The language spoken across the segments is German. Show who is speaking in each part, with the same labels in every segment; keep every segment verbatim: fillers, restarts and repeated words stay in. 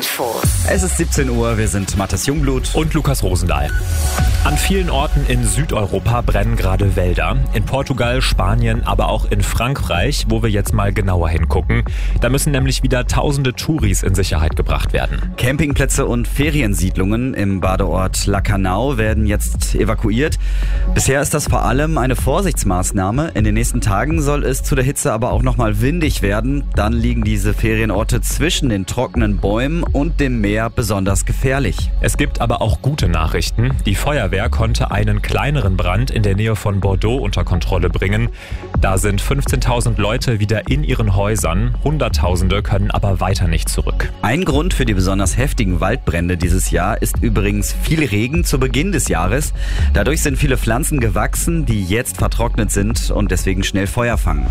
Speaker 1: Info.
Speaker 2: Es ist siebzehn Uhr, wir sind Matthias Jungblut
Speaker 3: und Lukas Rosendahl. An vielen Orten in Südeuropa brennen gerade Wälder. In Portugal, Spanien, aber auch in Frankreich, wo wir jetzt mal genauer hingucken. Da müssen nämlich wieder tausende Touris in Sicherheit gebracht werden.
Speaker 2: Campingplätze und Feriensiedlungen im Badeort Lacanau werden jetzt evakuiert. Bisher ist das vor allem eine Vorsichtsmaßnahme. In den nächsten Tagen soll es zu der Hitze aber auch nochmal windig werden. Dann liegen diese Ferienorte zwischen den trockenen Bäumen und dem Meer besonders gefährlich.
Speaker 3: Es gibt aber auch gute Nachrichten. Die Feuerwehr konnte einen kleineren Brand in der Nähe von Bordeaux unter Kontrolle bringen. Da sind fünfzehntausend Leute wieder in ihren Häusern. Hunderttausende können aber weiter nicht zurück.
Speaker 2: Ein Grund für die besonders heftigen Waldbrände dieses Jahr ist übrigens viel Regen zu Beginn des Jahres. Dadurch sind viele Pflanzen gewachsen, die jetzt vertrocknet sind und deswegen schnell Feuer fangen.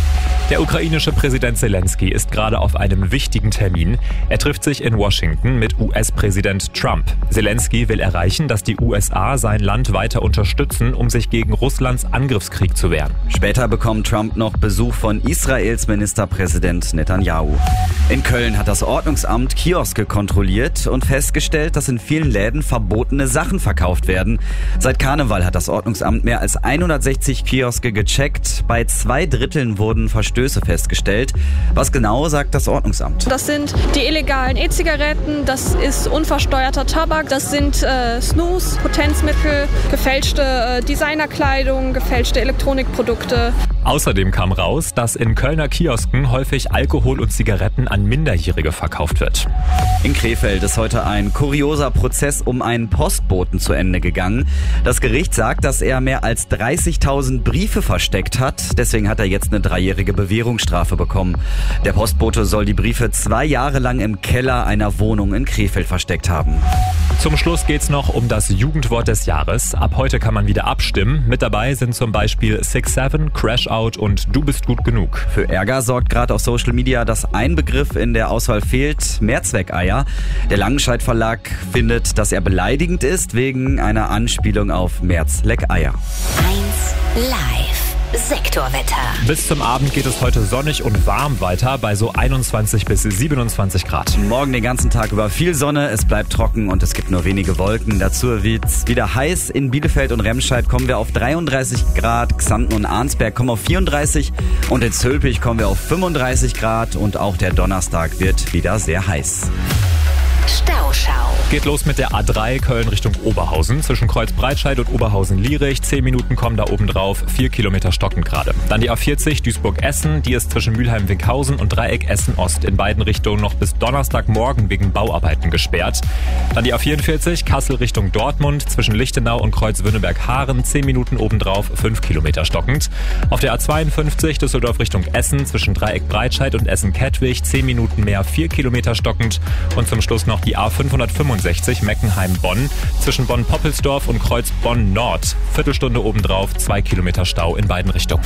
Speaker 3: Der ukrainische Präsident Zelensky ist gerade auf einem wichtigen Termin. Er trifft sich in Washington mit U S-Präsident Trump. Zelensky will erreichen, dass die U S A sein Land weiter unterstützen, um sich gegen Russlands Angriffskrieg zu wehren.
Speaker 2: Später bekommt Trump noch Besuch von Israels Ministerpräsident Netanyahu. In Köln hat das Ordnungsamt Kioske kontrolliert und festgestellt, dass in vielen Läden verbotene Sachen verkauft werden. Seit Karneval hat das Ordnungsamt mehr als hundertsechzig Kioske gecheckt. Bei zwei Dritteln wurden Verstöße festgestellt. Was genau, sagt das Ordnungsamt?
Speaker 4: Das sind die illegalen E-Zigaretten, das ist unversteuerter Tabak, das sind äh, Snus, Potenzmittel, gefälschte äh, Designerkleidung, gefälschte Elektronikprodukte.
Speaker 3: Außerdem kam raus, dass in Kölner Kiosken häufig Alkohol und Zigaretten an Minderjährige verkauft wird.
Speaker 2: In Krefeld ist heute ein kurioser Prozess um einen Postboten zu Ende gegangen. Das Gericht sagt, dass er mehr als dreißigtausend Briefe versteckt hat. Deswegen hat er jetzt eine dreijährige Bewährungsstrafe bekommen. Der Postbote soll die Briefe zwei Jahre lang im Keller einer Wohnung in Krefeld versteckt haben.
Speaker 3: Zum Schluss geht's noch um das Jugendwort des Jahres. Ab heute kann man wieder abstimmen. Mit dabei sind zum Beispiel six seven, Crash Out und Du bist gut genug.
Speaker 2: Für Ärger sorgt gerade auf Social Media, dass ein Begriff in der Auswahl fehlt: Mehrzweckeier. Der Langenscheidt Verlag findet, dass er beleidigend ist wegen einer Anspielung auf Mehrzweckeier.
Speaker 1: eins Live. Sektorwetter.
Speaker 3: Bis zum Abend geht es heute sonnig und warm weiter bei so einundzwanzig bis siebenundzwanzig Grad.
Speaker 2: Morgen den ganzen Tag über viel Sonne, es bleibt trocken und es gibt nur wenige Wolken. Dazu wird's wieder heiß. In Bielefeld und Remscheid kommen wir auf dreiunddreißig Grad, Xanten und Arnsberg kommen auf vierunddreißig und in Zülpich kommen wir auf fünfunddreißig Grad und auch der Donnerstag wird wieder sehr heiß.
Speaker 1: Stauschau.
Speaker 3: Geht los mit der A drei Köln Richtung Oberhausen. Zwischen Kreuzbreitscheid und Oberhausen-Lierich. Zehn Minuten kommen da oben drauf. Vier Kilometer stockend gerade. Dann die A vierzig Duisburg-Essen. Die ist zwischen Mülheim-Winkhausen und Dreieck Essen-Ost in beiden Richtungen noch bis Donnerstagmorgen wegen Bauarbeiten gesperrt. Dann die A vierundvierzig Kassel Richtung Dortmund. Zwischen Lichtenau und Kreuzwünnenberg-Haaren. Zehn Minuten obendrauf. Fünf Kilometer stockend. Auf der A zweiundfünfzig Düsseldorf Richtung Essen. Zwischen Dreieck Breitscheid und Essen-Kettwig. Zehn Minuten mehr. Vier Kilometer stockend. Und zum Schluss noch die A fünfhundertfünfundsechzig Meckenheim-Bonn zwischen Bonn-Poppelsdorf und Kreuz Bonn-Nord. Viertelstunde obendrauf, zwei Kilometer Stau in beiden Richtungen.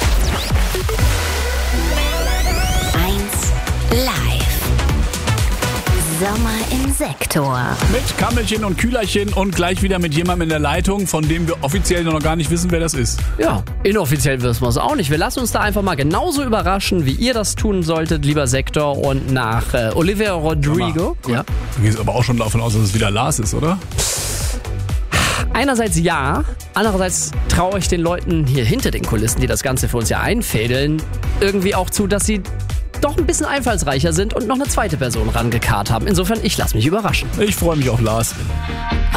Speaker 1: eins Live. Sommer im Sektor.
Speaker 5: Mit Kammelchen und Kühlerchen und gleich wieder mit jemandem in der Leitung, von dem wir offiziell noch gar nicht wissen, wer das ist.
Speaker 6: Ja, inoffiziell wissen wir es auch nicht. Wir lassen uns da einfach mal genauso überraschen, wie ihr das tun solltet, lieber Sektor. Und nach äh, Olivia Rodrigo.
Speaker 5: Ja. Du gehst aber auch schon davon aus, dass es wieder Lars ist, oder?
Speaker 6: Einerseits ja, andererseits traue ich den Leuten hier hinter den Kulissen, die das Ganze für uns ja einfädeln, irgendwie auch zu, dass sie doch ein bisschen einfallsreicher sind und noch eine zweite Person rangekarrt haben. Insofern, ich lasse mich überraschen.
Speaker 5: Ich freue mich auf Lars.